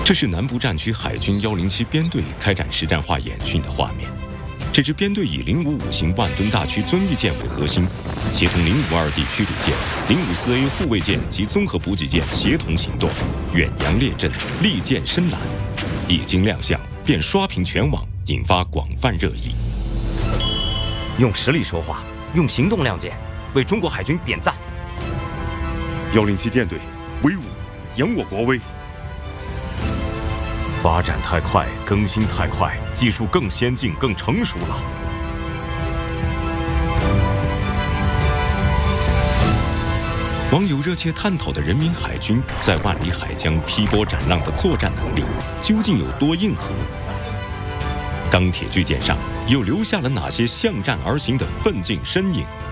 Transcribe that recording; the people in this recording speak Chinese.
这是南部战区海军107编队开展实战化演训的画面。这支编队以055型万吨大驱遵义舰为核心，协同052D驱逐舰、054A 护卫舰及综合补给舰协同行动，远洋列阵，利剑深蓝。一经亮相，便刷屏全网，引发广泛热议。 用实力说话，用行动亮剑，为中国海军点赞。 107舰队威武，扬我国威。 发展太快，更新太快，技术更先进、更成熟了。 网友热切探讨的人民海军在万里海疆劈波斩浪的作战能力究竟有多硬核？钢铁巨舰上又留下了哪些向战而行的奋进身影？